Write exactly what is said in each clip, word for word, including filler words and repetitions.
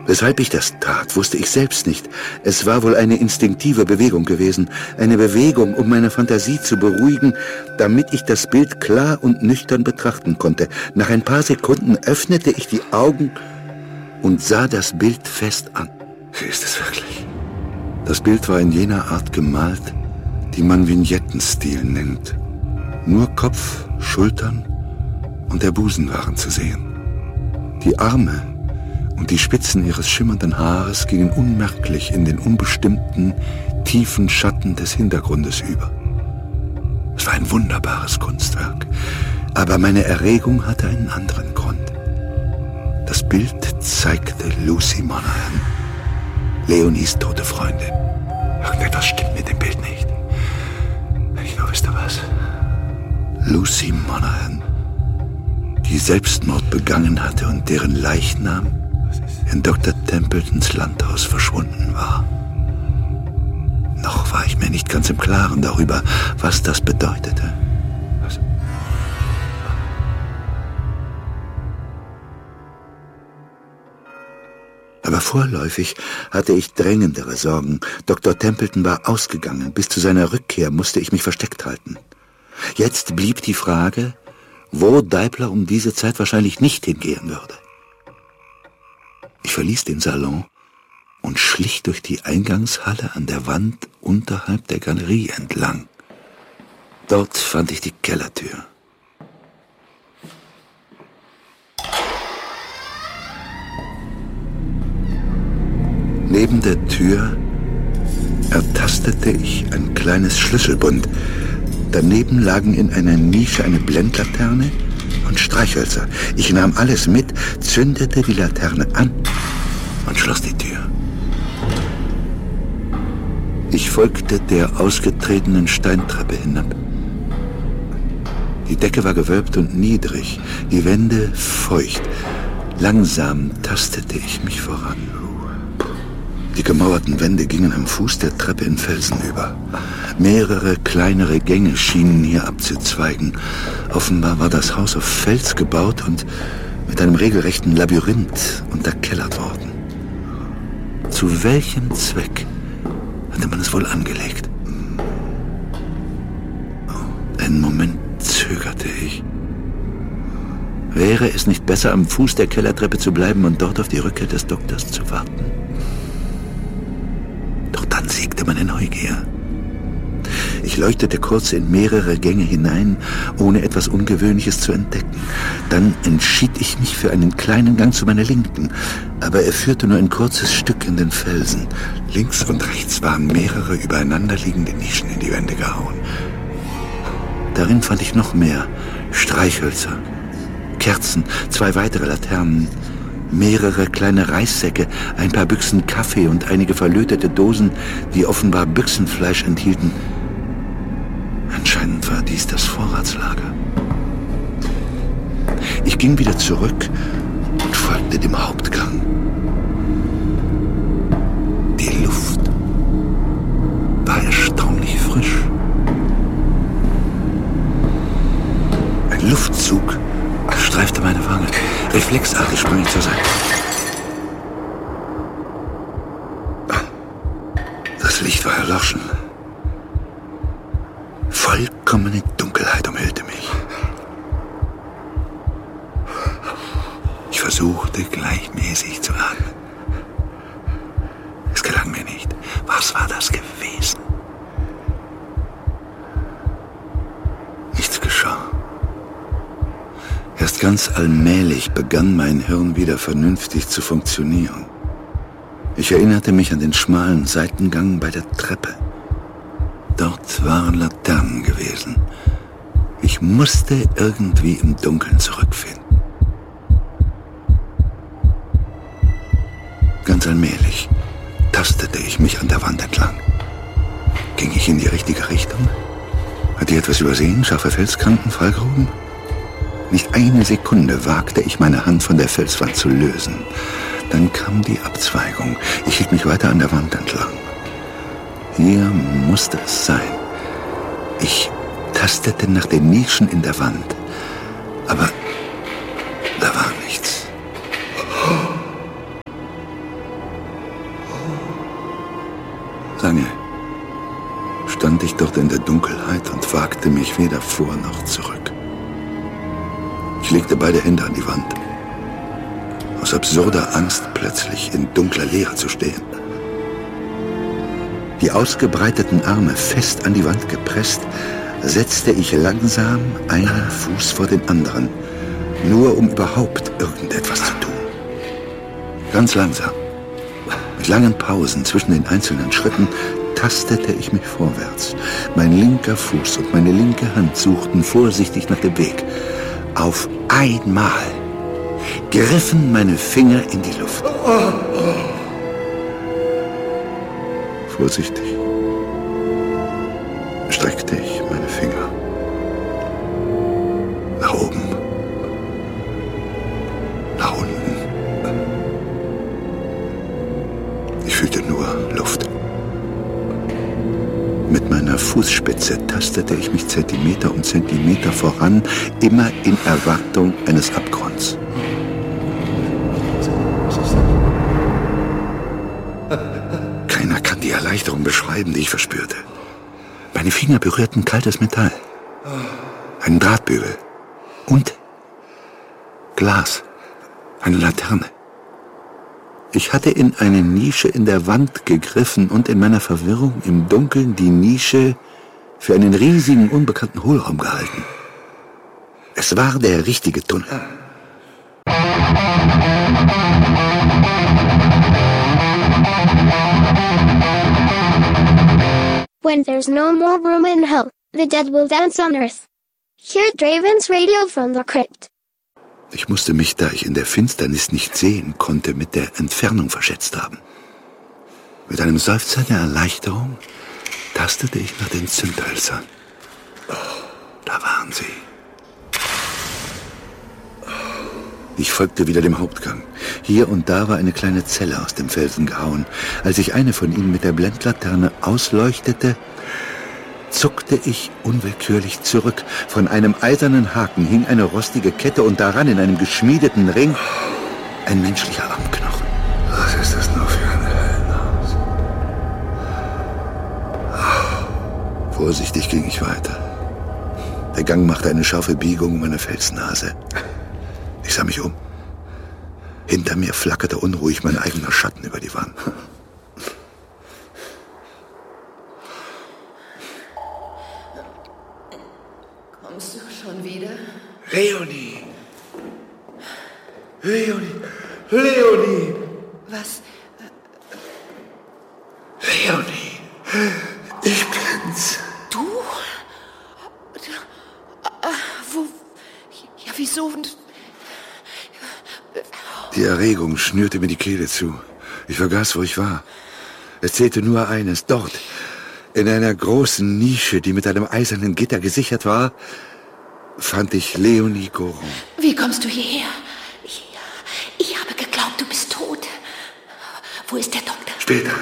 Weshalb ich das tat, wusste ich selbst nicht. Es war wohl eine instinktive Bewegung gewesen. Eine Bewegung, um meine Fantasie zu beruhigen, damit ich das Bild klar und nüchtern betrachten konnte. Nach ein paar Sekunden öffnete ich die Augen und sah das Bild fest an. Wie ist es wirklich? Das Bild war in jener Art gemalt, die man Vignettenstil nennt. Nur Kopf, Schultern und der Busen waren zu sehen. Die Arme und die Spitzen ihres schimmernden Haares gingen unmerklich in den unbestimmten, tiefen Schatten des Hintergrundes über. Es war ein wunderbares Kunstwerk, aber meine Erregung hatte einen anderen Grund. Das Bild zeigte Lucy Monaghan, Leonies tote Freundin. Irgendetwas stimmt mit dem Bild nicht. Wenn ich nur wüsste, was. Lucy Monaghan, die Selbstmord begangen hatte und deren Leichnam in Doktor Templetons Landhaus verschwunden war. Noch war ich mir nicht ganz im Klaren darüber, was das bedeutete. Was? Aber vorläufig hatte ich drängendere Sorgen. Doktor Templeton war ausgegangen. Bis zu seiner Rückkehr musste ich mich versteckt halten. Jetzt blieb die Frage, wo Deibler um diese Zeit wahrscheinlich nicht hingehen würde. Ich verließ den Salon und schlich durch die Eingangshalle an der Wand unterhalb der Galerie entlang. Dort fand ich die Kellertür. Neben der Tür ertastete ich ein kleines Schlüsselbund. Daneben lagen in einer Nische eine Blendlaterne und Streichhölzer. Ich nahm alles mit, zündete die Laterne an und schloss die Tür. Ich folgte der ausgetretenen Steintreppe hinab. Die Decke war gewölbt und niedrig, die Wände feucht. Langsam tastete ich mich voran. Die gemauerten Wände gingen am Fuß der Treppe in Felsen über. Mehrere kleinere Gänge schienen hier abzuzweigen. Offenbar war das Haus auf Fels gebaut und mit einem regelrechten Labyrinth unterkellert worden. Zu welchem Zweck hatte man es wohl angelegt? Einen Moment zögerte ich. Wäre es nicht besser, am Fuß der Kellertreppe zu bleiben und dort auf die Rückkehr des Doktors zu warten? Doch dann siegte meine Neugier. Ich leuchtete kurz in mehrere Gänge hinein, ohne etwas Ungewöhnliches zu entdecken. Dann entschied ich mich für einen kleinen Gang zu meiner Linken, aber er führte nur ein kurzes Stück in den Felsen. Links und rechts waren mehrere übereinanderliegende Nischen in die Wände gehauen. Darin fand ich noch mehr Streichhölzer, Kerzen, zwei weitere Laternen, mehrere kleine Reissäcke, ein paar Büchsen Kaffee und einige verlötete Dosen, die offenbar Büchsenfleisch enthielten. Anscheinend war dies das Vorratslager. Ich ging wieder zurück und folgte dem Hauptgang. Die Luft war erstaunlich frisch. Ein Luftzug streifte meine Wange. Reflexartig sprang ich zur Seite. Das Licht war erloschen. Vollkommene Dunkelheit umhüllte mich. Ich versuchte gleichmäßig zu atmen. Es gelang mir nicht. Was war das gewesen? Nichts geschah. Erst ganz allmählich begann mein Hirn wieder vernünftig zu funktionieren. Ich erinnerte mich an den schmalen Seitengang bei der Treppe. Dort waren Laternen gewesen. Ich musste irgendwie im Dunkeln zurückfinden. Ganz allmählich tastete ich mich an der Wand entlang. Ging ich in die richtige Richtung? Hatte ich etwas übersehen? Scharfe Felskanten, Fallgruben? Nicht eine Sekunde wagte ich, meine Hand von der Felswand zu lösen. Dann kam die Abzweigung. Ich hielt mich weiter an der Wand entlang. Hier musste es sein. Ich tastete nach den Nischen in der Wand. Aber da war nichts. Lange stand ich dort in der Dunkelheit und wagte mich weder vor noch zurück. Ich legte beide Hände an die Wand, aus absurder Angst plötzlich in dunkler Leere zu stehen. Die ausgebreiteten Arme fest an die Wand gepresst, setzte ich langsam einen Fuß vor den anderen, nur um überhaupt irgendetwas zu tun. Ganz langsam, mit langen Pausen zwischen den einzelnen Schritten, tastete ich mich vorwärts. Mein linker Fuß und meine linke Hand suchten vorsichtig nach dem Weg. Auf einmal griffen meine Finger in die Luft. Vorsichtig streckte ich meine Finger nach oben, nach unten. Ich fühlte nur Luft. Mit meiner Fußspitze tastete ich mich Zentimeter um Zentimeter voran, immer in Erwartung eines Abgrunds. Keiner kann die Erleichterung beschreiben, die ich verspürte. Meine Finger berührten kaltes Metall, einen Drahtbügel und Glas, eine Laterne. Ich hatte in eine Nische in der Wand gegriffen und in meiner Verwirrung im Dunkeln die Nische für einen riesigen, unbekannten Hohlraum gehalten. Es war der richtige Tunnel. When there's no more room in hell, the dead will dance on earth. Hear Draven's radio from the crypt. Ich musste mich, da ich in der Finsternis nicht sehen konnte, mit der Entfernung verschätzt haben. Mit einem Seufzer der Erleichterung tastete ich nach den Zündhölzern. Da waren sie. Ich folgte wieder dem Hauptgang. Hier und da war eine kleine Zelle aus dem Felsen gehauen. Als ich eine von ihnen mit der Blendlaterne ausleuchtete, zuckte ich unwillkürlich zurück. Von einem eisernen Haken hing eine rostige Kette und daran in einem geschmiedeten Ring ein menschlicher Armknochen. Was ist das nur für ein Höllenhaus? Vorsichtig ging ich weiter. Der Gang machte eine scharfe Biegung um meine Felsnase. Ich sah mich um. Hinter mir flackerte unruhig mein eigener Schatten über die Wand. Kommst du schon wieder? Leonie! Leonie! Leonie! Was? Leonie! Ich bin's! Du? du äh, wo? Ja, wieso? Und die Erregung schnürte mir die Kehle zu. Ich vergaß, wo ich war. Es zählte nur eines. Dort, in einer großen Nische, die mit einem eisernen Gitter gesichert war, fand ich Leonie Goron. Wie kommst du hierher? Ich, ich habe geglaubt, du bist tot. Wo ist der Doktor? Später.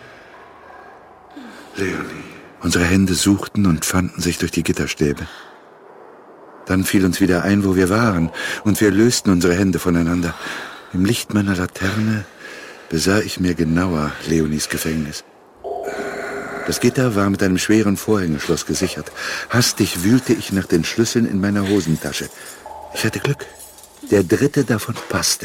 Leonie. Unsere Hände suchten und fanden sich durch die Gitterstäbe. Dann fiel uns wieder ein, wo wir waren, und wir lösten unsere Hände voneinander. Im Licht meiner Laterne besah ich mir genauer Leonies Gefängnis. Das Gitter war mit einem schweren Vorhängeschloss gesichert. Hastig wühlte ich nach den Schlüsseln in meiner Hosentasche. Ich hatte Glück. Der dritte davon passte.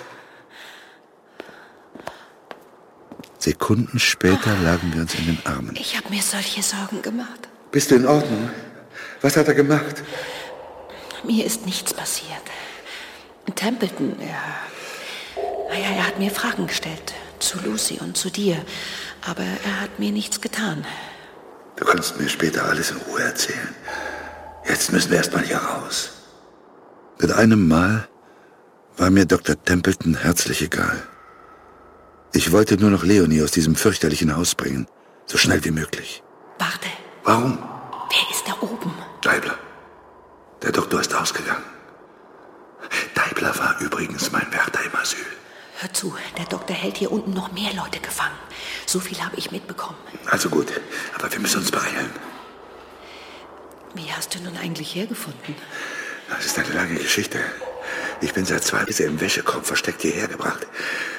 Sekunden später lagen wir uns in den Armen. Ich habe mir solche Sorgen gemacht. Bist du in Ordnung? Was hat er gemacht? Mir ist nichts passiert. Templeton, er, naja, er hat mir Fragen gestellt. Zu Lucy und zu dir. Aber er hat mir nichts getan. Du kannst mir später alles in Ruhe erzählen. Jetzt müssen wir erst mal hier raus. Mit einem Mal war mir Doktor Templeton herzlich egal. Ich wollte nur noch Leonie aus diesem fürchterlichen Haus bringen. So schnell wie möglich. Warte. Warum? Wer ist da oben? Deibler. Der Doktor ist ausgegangen. Deibler war übrigens mein Wärter im Asyl. Hör zu, der Doktor hält hier unten noch mehr Leute gefangen. So viel habe ich mitbekommen. Also gut, aber wir müssen uns beeilen. Wie hast du nun eigentlich hergefunden? Das ist eine lange Geschichte. Ich bin seit zwei Jahren im Wäschekorb versteckt hierher gebracht.